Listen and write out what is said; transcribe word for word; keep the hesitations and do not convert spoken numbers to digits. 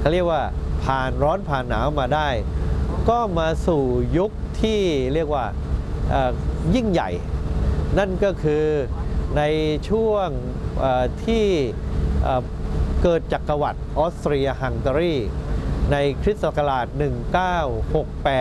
เขาเรียกว่าผ่านร้อนผ่านหนาวมาได้ ก็มาสู่ยุคที่เรียกว่ายิ่งใหญ่นั่นก็คือในช่วงที่เกิดจักรวรรดิออสเตรียฮังการีในคริสต์ศักราชหนึ่งพันเก้าร้อยหกสิบแปด